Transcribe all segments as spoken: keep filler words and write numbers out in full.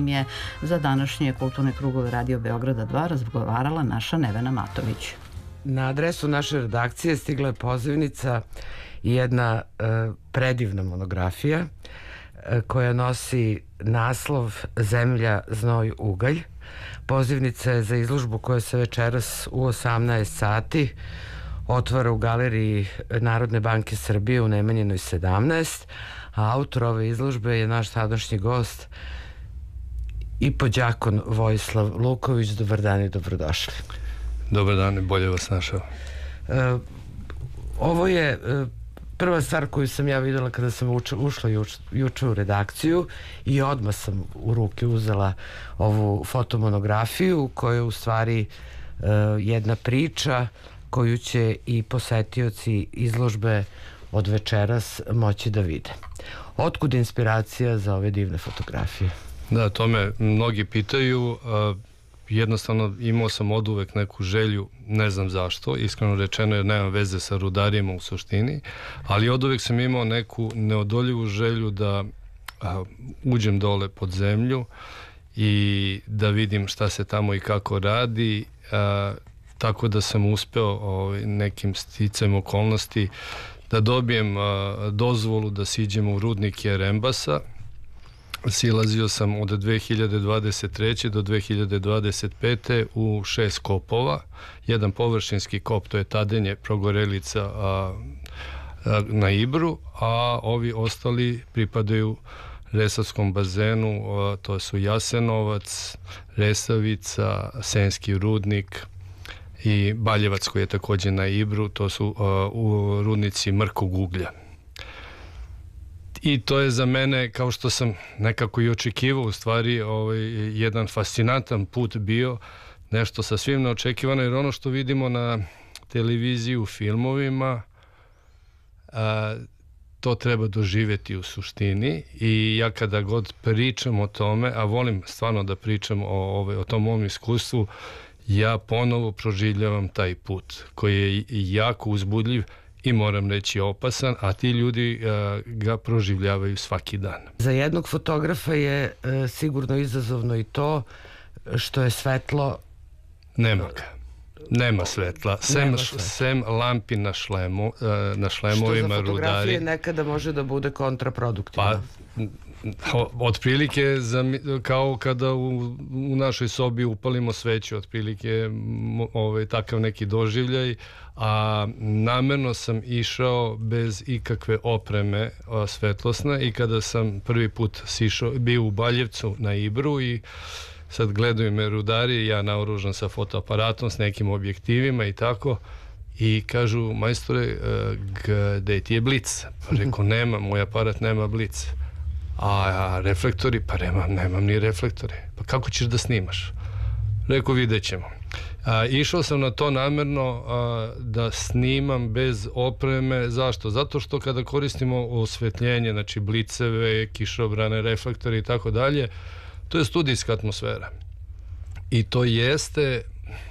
nam je za današnje kulturne krugove Radio Beograda dva razgovarala naša Nevena Matović. Na adresu naše redakcije stigla je pozivnica i jedna e, predivna monografija e, koja nosi naslov Zemlja, znoj, ugalj. Pozivnica je za izložbu koja se večeras u osamnaest sati otvara u Galeriji Narodne banke Srbije u Nemanjinoj sedamnaest, a autor ove izložbe je naš sadašnji gost i podjakon Vojislav Luković. Dobar dan i dobrodošli. Dobar dan i bolje vas našao. E, ovo je e, prva stvar koju sam ja videla kada sam uč, ušla juč, juče u redakciju i odmah sam u ruke uzela ovu fotomonografiju koja je u stvari e, jedna priča koju će i posetioci izložbe od večeras moći da vide. Otkud inspiracija za ove divne fotografije? Da, to me mnogi pitaju. A, jednostavno imao sam oduvek neku želju, ne znam zašto, iskreno rečeno jer nemam veze sa rudarima u suštini, ali oduvek sam imao neku neodoljivu želju da a, uđem dole pod zemlju i da vidim šta se tamo i kako radi, a, tako da sam uspeo ovaj, nekim sticajem okolnosti da dobijem a, dozvolu da siđem u rudnik Jerembasa. Silazio sam od dve hiljade dvadeset treće do dve hiljade dvadeset pete u šest kopova. Jedan površinski kop, to je Tadenje, Progorelica a, a, na Ibru, a ovi ostali pripadaju Resavskom bazenu, a, to su Jasenovac, Resavica, Senski rudnik i Baljevac koji je također na Ibru, to su a, u rudnici mrkog uglja. I to je za mene, kao što sam nekako i očekivao, u stvari ovaj, jedan fascinantan put bio, nešto sasvim neočekivano, jer ono što vidimo na televiziji, u filmovima, a, to treba doživjeti u suštini. I ja kada god pričam o tome, a volim stvarno da pričam o, ovaj, o tom mom iskustvu, ja ponovo proživljavam taj put koji je jako uzbudljiv i moram reći opasan, a ti ljudi a, ga proživljavaju svaki dan. Za jednog fotografa je e, sigurno izazovno i to što je svetlo... Nema ga. Nema svetla. Sem, Nema svetla. sem lampi na, šlemu, a, na šlemovima što za fotografije rudari. nekada može da bude kontraproduktivno. Pa, otprilike za, kao kada u, u našoj sobi upalimo sveću, otprilike ovaj, takav neki doživljaj, a namerno sam išao bez ikakve opreme a, svetlosne i kada sam prvi put sišao, bio u Baljevcu na Ibru i sad gledaju me rudari, ja naoružan sa fotoaparatom, s nekim objektivima i tako, i kažu, majstore, gde ti je blic? Pa rekao, nema, moj aparat nema blic. A, a reflektori? Pa nemam, nemam ni reflektore. Pa kako ćeš da snimaš? Rekao, vidjet ćemo. A, išao sam na to namerno a, da snimam bez opreme. Zašto? Zato što kada koristimo osvetljenje, znači bliceve, kišobrane, reflektore i tako dalje, to je studijska atmosfera. I to jeste,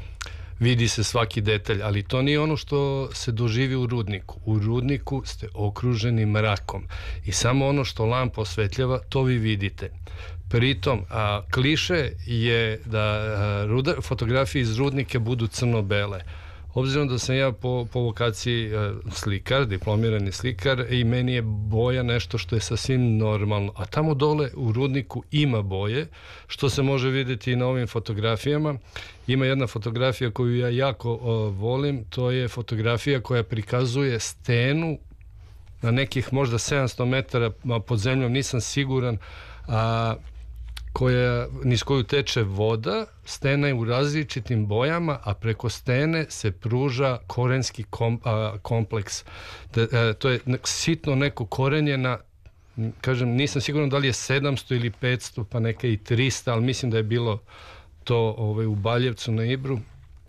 vidi se svaki detalj, ali to nije ono što se doživi u rudniku. U rudniku ste okruženi mrakom i samo ono što lampa osvetljava, to vi vidite. Pritom, a, kliše je da a, ruda, fotografije iz rudnike budu crno-bele. Obzirom da sam ja po, po vokaciji a, slikar, diplomirani slikar, i meni je boja nešto što je sasvim normalno. A tamo dole u rudniku ima boje, što se može vidjeti i na ovim fotografijama. Ima jedna fotografija koju ja jako o, volim, to je fotografija koja prikazuje stenu na nekih možda sedamsto metara pod zemljom, nisam siguran, a, koja, niz koju teče voda, stena je u različitim bojama, a preko stene se pruža korenski kom, a, kompleks. De, a, to je sitno neko korenje na, kažem, nisam siguran da li je sedamsto ili petsto, pa neka i trista, ali mislim da je bilo to ovaj, u Baljevcu na Ibru.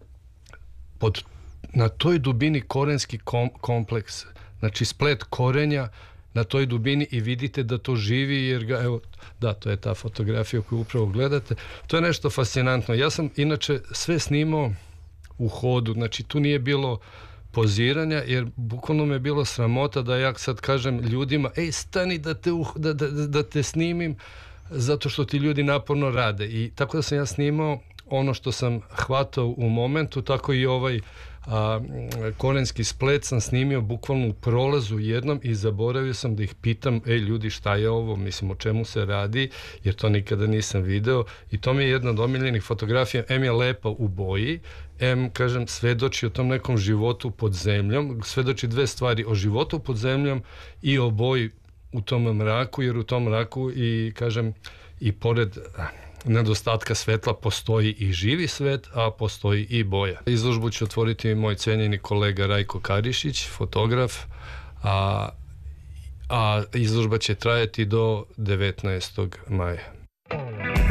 Pod, na toj dubini korenski kom, kompleks, znači splet korenja na toj dubini, i vidite da to živi, jer ga, evo, da, to je ta fotografija koju upravo gledate. To je nešto fascinantno. Ja sam inače sve snimao u hodu, znači tu nije bilo poziranja, jer bukvalno me je bilo sramota da ja sad kažem ljudima, ej, stani da te, uh, da, da, da te snimim, zato što ti ljudi naporno rade. I tako da sam ja snimao ono što sam hvatao u momentu, tako i ovaj a, korenski splet sam snimio bukvalno u prolazu jednom i zaboravio sam da ih pitam, ej ljudi, šta je ovo, mislim, o čemu se radi, jer to nikada nisam video i to mi je jedna od omiljenih fotografija. Em je lepa u boji, em, kažem, svedoči o tom nekom životu pod zemljom, svedoči dve stvari, o životu pod zemljom i o boji u tom mraku, jer u tom mraku i, kažem, i pored nedostatka svetla postoji i živi svet, a postoji i boja. Izložbu će otvoriti moj cenjeni kolega Rajko Karišić, fotograf, a, a izložba će trajati do devetnaestog maja.